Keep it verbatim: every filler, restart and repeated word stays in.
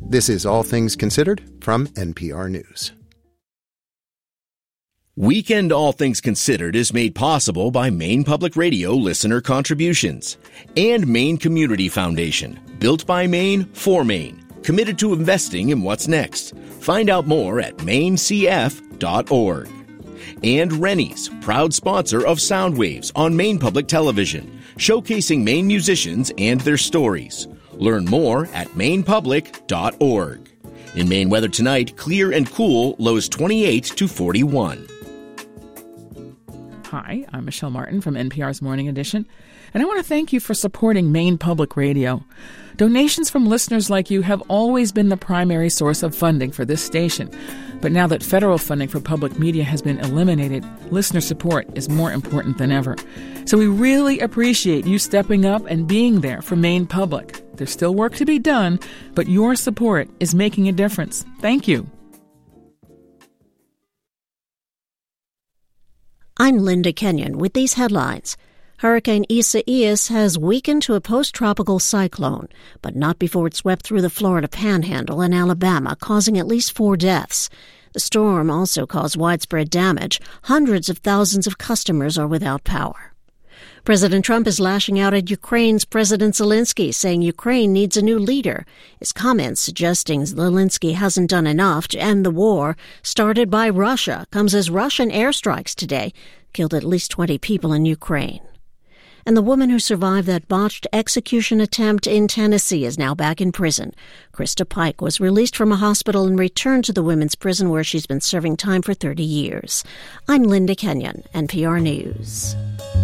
This is All Things Considered from N P R News. Weekend All Things Considered is made possible by Maine Public Radio listener contributions and Maine Community Foundation, built by Maine for Maine, committed to investing in what's next. Find out more at maine c f dot org. And Rennie's, proud sponsor of Soundwaves on Maine Public Television, showcasing Maine musicians and their stories. Learn more at maine public dot org. In Maine weather tonight, clear and cool, lows twenty-eight to forty-one. Hi, I'm Michelle Martin from N P R's Morning Edition, and I want to thank you for supporting Maine Public Radio. Donations from listeners like you have always been the primary source of funding for this station. But now that federal funding for public media has been eliminated, listener support is more important than ever. So we really appreciate you stepping up and being there for Maine Public. There's still work to be done, but your support is making a difference. Thank you. I'm Linda Kenyon with these headlines. Hurricane Isaias has weakened to a post-tropical cyclone, but not before it swept through the Florida Panhandle and Alabama, causing at least four deaths. The storm also caused widespread damage. Hundreds of thousands of customers are without power. President Trump is lashing out at Ukraine's President Zelensky, saying Ukraine needs a new leader. His comments suggesting Zelensky hasn't done enough to end the war, started by Russia, comes as Russian airstrikes today killed at least twenty people in Ukraine. And the woman who survived that botched execution attempt in Tennessee is now back in prison. Krista Pike was released from a hospital and returned to the women's prison where she's been serving time for thirty years. I'm Linda Kenyon, N P R News.